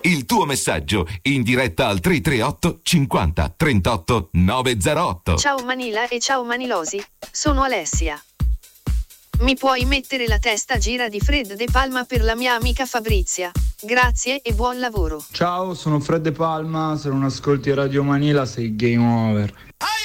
il tuo messaggio in diretta al 338 50 38 908. Ciao Manila e ciao Manilosi, sono Alessia. Mi puoi mettere la testa gira di Fred De Palma per la mia amica Fabrizia? Grazie e buon lavoro. Ciao, sono Fred De Palma, se non ascolti Radio Manila sei game over.